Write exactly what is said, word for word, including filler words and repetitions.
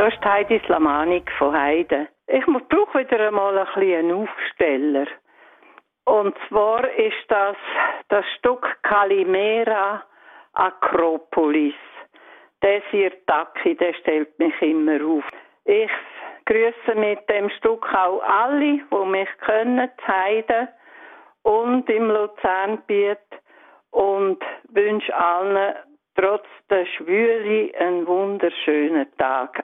Das ist Heidi Slamanik von Heide. Ich brauche wieder einmal ein bisschen einen Aufsteller. Und zwar ist das das Stück Kalimera Akropolis. Der Sirtaki, der stellt mich immer auf. Ich grüße mit dem Stück auch alle, die mich kennen, Heide und im Luzerngebiet, und wünsche allen trotz der Schwüle einen wunderschönen Tag.